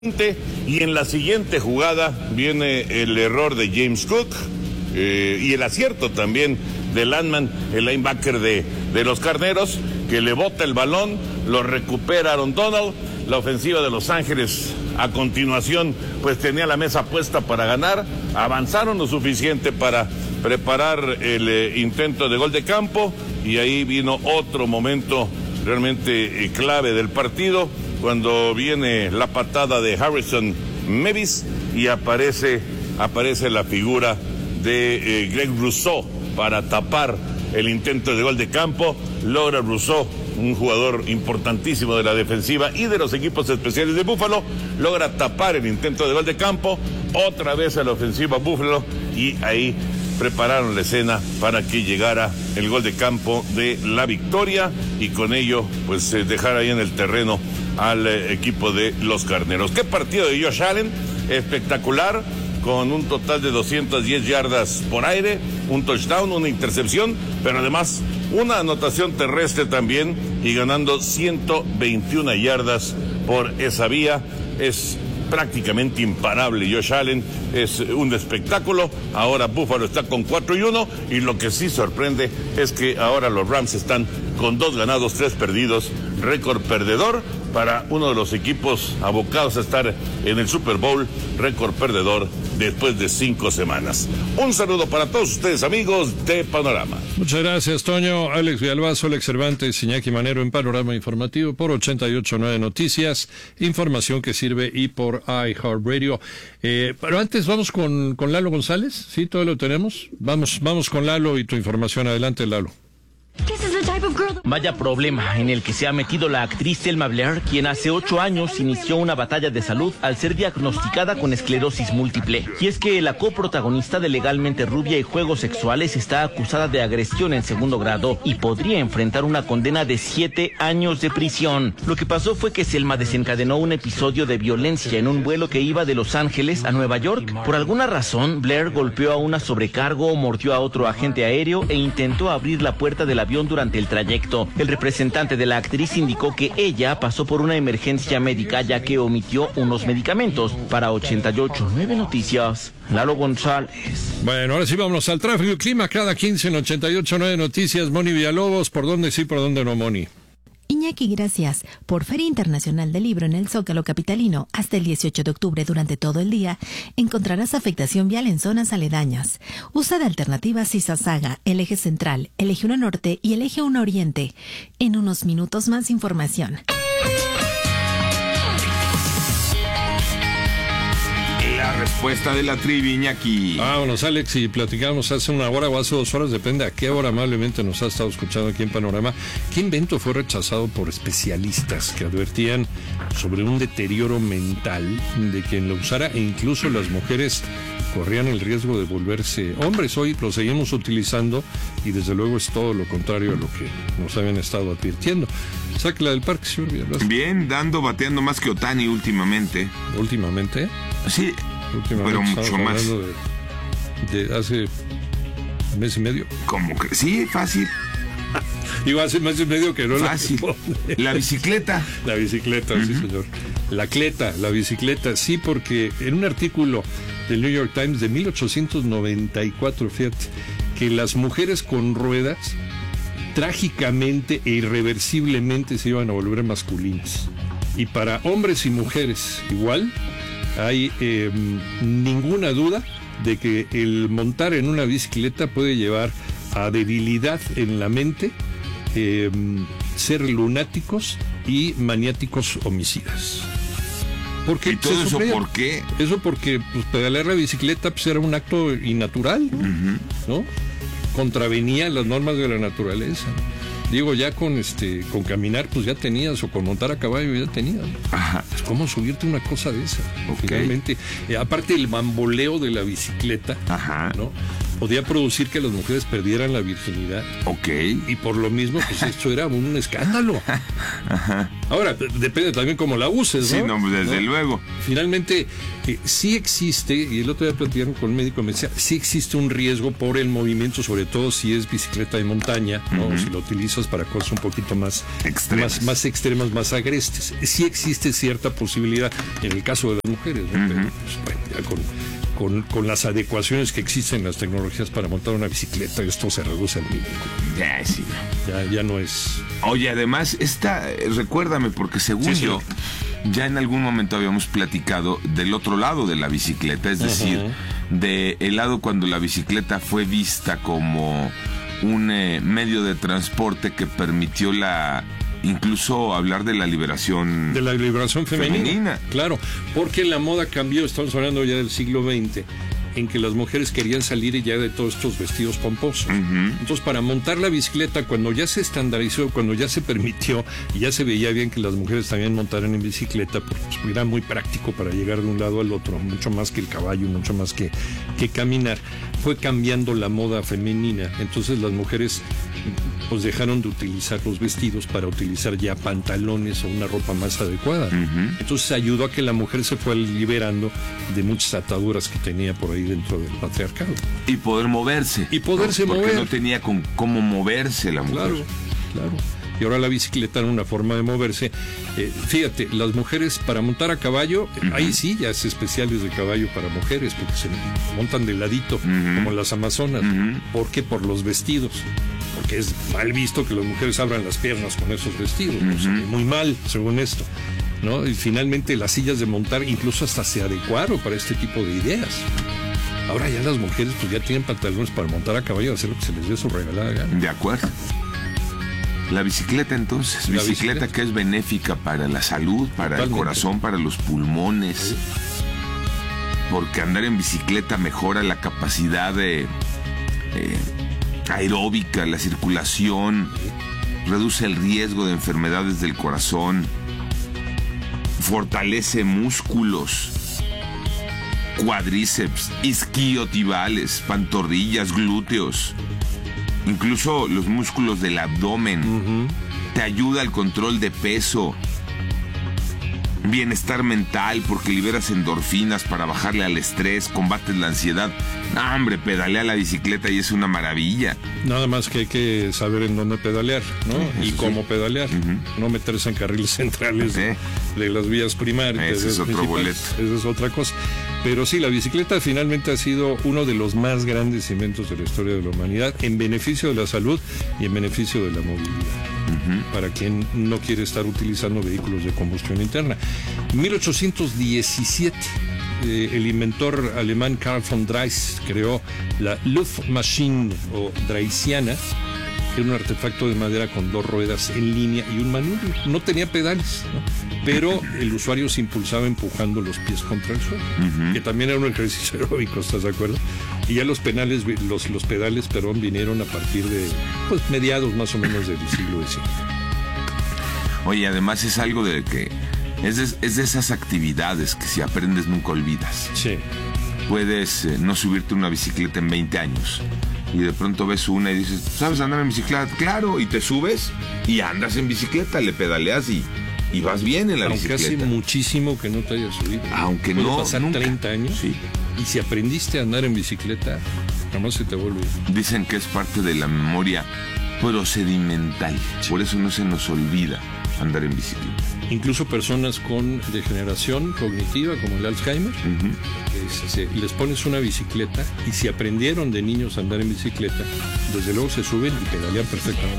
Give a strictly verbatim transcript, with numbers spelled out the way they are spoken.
Y en la siguiente jugada viene el error de James Cook eh, y el acierto también de Landman, el linebacker de, de los Carneros, que le bota el balón, lo recupera Aaron Donald. La ofensiva de Los Ángeles a continuación pues tenía la mesa puesta para ganar, avanzaron lo suficiente para preparar el eh, intento de gol de campo, y ahí vino otro momento realmente eh, clave del partido, cuando viene la patada de Harrison Mevis y aparece, aparece la figura de eh, Greg Rousseau para tapar el intento de gol de campo. Logra Rousseau, un jugador importantísimo de la defensiva y de los equipos especiales de Buffalo, logra tapar el intento de gol de campo, otra vez a la ofensiva Buffalo, y ahí prepararon la escena para que llegara el gol de campo de la victoria, y con ello pues eh, dejar ahí en el terreno al eh, equipo de los Carneros. Qué partido de Josh Allen, espectacular, con un total de doscientas diez yardas por aire, un touchdown, una intercepción, pero además una anotación terrestre también, y ganando ciento veintiuna yardas por esa vía. Es prácticamente imparable Josh Allen, es un espectáculo. Ahora Buffalo está con cuatro y uno, y lo que sí sorprende es que ahora los Rams están con dos ganados, tres perdidos, récord perdedor para uno de los equipos abocados a estar en el Super Bowl, récord perdedor después de cinco semanas. Un saludo para todos ustedes, amigos de Panorama. Muchas gracias, Toño. Alex Villalbazo, Alex Cervantes, Iñaki Manero en Panorama Informativo por ochenta y ocho punto nueve Noticias, información que sirve, y por iHeartRadio. Eh, pero antes vamos con, con Lalo González, ¿sí? Todo lo tenemos. Vamos, vamos con Lalo y tu información. Adelante, Lalo. Vaya problema en el que se ha metido la actriz Selma Blair, quien hace ocho años inició una batalla de salud al ser diagnosticada con esclerosis múltiple. Y es que la coprotagonista de Legalmente Rubia y Juegos Sexuales está acusada de agresión en segundo grado y podría enfrentar una condena de siete años de prisión. Lo que pasó fue que Selma desencadenó un episodio de violencia en un vuelo que iba de Los Ángeles a Nueva York. Por alguna razón, Blair golpeó a una sobrecargo, mordió a otro agente aéreo e intentó abrir la puerta del avión durante el trayecto. El representante de la actriz indicó que ella pasó por una emergencia médica ya que omitió unos medicamentos. Para ochenta y ocho punto nueve Noticias, Lalo González. Bueno, ahora sí vámonos al tráfico y clima cada quince en ochenta y ocho punto nueve Noticias. Moni Villalobos, ¿por dónde sí, por dónde no, Moni? Iñaki, gracias. Por Feria Internacional del Libro en el Zócalo capitalino, hasta el dieciocho de octubre durante todo el día, encontrarás afectación vial en zonas aledañas. Usa de alternativas Izazaga, el eje central, el eje uno norte y el eje uno oriente. En unos minutos más información. La respuesta de la trivia, aquí. Vámonos, Alex, y platicamos hace una hora o hace dos horas, depende a qué hora amablemente nos ha estado escuchando aquí en Panorama. ¿Qué invento fue rechazado por especialistas que advertían sobre un deterioro mental de quien lo usara, e incluso las mujeres corrían el riesgo de volverse hombres? Hoy lo seguimos utilizando y desde luego es todo lo contrario a lo que nos habían estado advirtiendo. Sáquela del parque, señor Villalbazo. Bien, dando, bateando más que Otani últimamente. ¿Últimamente? Sí, últimamente, pero mucho más. De, de hace mes y medio. ¿Cómo que? Sí, fácil. Digo, hace mes y medio que no. Fácil. La, la bicicleta. La bicicleta, uh-huh. Sí, señor. La cleta, la bicicleta, sí, porque en un artículo del New York Times de mil ochocientos noventa y cuatro, fíjate, que las mujeres con ruedas trágicamente e irreversiblemente se iban a volver masculinas. Y para hombres y mujeres igual, hay eh, ninguna duda de que el montar en una bicicleta puede llevar a debilidad en la mente, eh, ser lunáticos y maniáticos homicidas. Porque ¿Y todo eso por qué? Eso porque pues, pedalear la bicicleta pues, era un acto innatural, ¿no? Uh-huh. ¿no? Contravenía las normas de la naturaleza. Digo, ya con este, con caminar, pues ya tenías, o con montar a caballo ya tenías. Ajá. Pues, ¿cómo subirte una cosa de esa? Okay. Finalmente, eh, aparte el bamboleo de la bicicleta, ajá, ¿no? podía producir que las mujeres perdieran la virginidad. Ok. Y por lo mismo, pues esto era un escándalo. Ajá. Ahora, depende también cómo la uses, ¿no? Sí, no, desde ¿no? luego. Finalmente, eh, sí existe, y el otro día platicaron con un médico, me decía, sí existe un riesgo por el movimiento, sobre todo si es bicicleta de montaña, ¿no? Uh-huh. Si lo utilizas para cosas un poquito más extremas, más, más extremas, más agrestes. Sí existe cierta posibilidad, en el caso de las mujeres, ¿no? Uh-huh. Pero, pues, bueno, ya con... Con, con las adecuaciones que existen en las tecnologías para montar una bicicleta, esto se reduce al mínimo. Ya, sí. Ya, ya no es... Oye, además, esta, recuérdame, porque según sí, yo, sí. ya en algún momento habíamos platicado del otro lado de la bicicleta, es decir, uh-huh. de el lado cuando la bicicleta fue vista como un eh, medio de transporte que permitió la... incluso hablar de la liberación de la liberación femenina, femenina. Claro, porque la moda cambió, estamos hablando ya del siglo veinte, en que las mujeres querían salir ya de todos estos vestidos pomposos. Uh-huh. Entonces, para montar la bicicleta, cuando ya se estandarizó, cuando ya se permitió y ya se veía bien que las mujeres también montaran en bicicleta, pues era muy práctico para llegar de un lado al otro, mucho más que el caballo, mucho más que, que caminar. Fue cambiando la moda femenina, entonces las mujeres pues dejaron de utilizar los vestidos para utilizar ya pantalones o una ropa más adecuada. Uh-huh. Entonces ayudó a que la mujer se fue liberando de muchas ataduras que tenía por ahí dentro del patriarcado. Y poder moverse. Y poderse no, porque mover. no tenía con cómo moverse la mujer. Claro, claro. Y ahora la bicicleta era una forma de moverse. Eh, fíjate, las mujeres para montar a caballo, uh-huh. ahí sí ya es especiales de caballo para mujeres, porque se montan de ladito, uh-huh. como las amazonas. Uh-huh. ¿Por qué? Por los vestidos. Porque es mal visto que las mujeres abran las piernas con esos vestidos. Uh-huh. O sea, muy mal, según esto, ¿no? Y finalmente las sillas de montar incluso hasta se adecuaron para este tipo de ideas. Ahora ya las mujeres pues ya tienen pantalones para montar a caballo, hacer lo que se les dé su regalada gana. De acuerdo. La bicicleta entonces, la bicicleta, bicicleta que es benéfica para la salud, para Totalmente. El corazón, para los pulmones. ¿Sí? Porque andar en bicicleta mejora la capacidad de... Eh, aeróbica, la circulación, reduce el riesgo de enfermedades del corazón, fortalece músculos, cuádriceps, isquiotibales, pantorrillas, glúteos, incluso los músculos del abdomen. Uh-huh. Te ayuda al control de peso, bienestar mental porque liberas endorfinas para bajarle al estrés, combates la ansiedad. No, hombre, pedalea la bicicleta y es una maravilla. Nada más que hay que saber en dónde pedalear, ¿no? Eso y cómo sí. pedalear. Uh-huh. No meterse en carriles centrales ¿Eh? de, de las vías primarias. Ese es otro boleto. Esa es otra cosa. Pero sí, la bicicleta finalmente ha sido uno de los más grandes inventos de la historia de la humanidad en beneficio de la salud y en beneficio de la movilidad. Uh-huh. Para quien no quiere estar utilizando vehículos de combustión interna. En mil ochocientos diecisiete, eh, el inventor alemán Karl von Drais creó la Luftmaschine o Dreisiana, que era un artefacto de madera con dos ruedas en línea y un manubrio. No tenía pedales, ¿no? Pero el usuario se impulsaba empujando los pies contra el suelo, uh-huh. que también era un ejercicio aeróbico, ¿estás de acuerdo? Y ya los penales, los, los pedales, perdón, vinieron a partir de pues, mediados más o menos del siglo diecinueve. Oye, además es algo de que es de, es de esas actividades que si aprendes nunca olvidas. Sí. Puedes eh, no subirte una bicicleta en veinte años y de pronto ves una y dices, ¿sabes andar en bicicleta? Claro, y te subes y andas en bicicleta, le pedaleas y, y vas bien en la Aunque bicicleta. Aunque hace muchísimo que no te hayas subido. Aunque Puede no, pasar nunca. treinta años. Sí. Y si aprendiste a andar en bicicleta, jamás se te vuelve. Dicen que es parte de la memoria procedimental. Sí. Por eso no se nos olvida andar en bicicleta. Incluso personas con degeneración cognitiva como el Alzheimer, uh-huh. que se, se, les pones una bicicleta y si aprendieron de niños a andar en bicicleta, desde luego se suben y pedalean perfectamente.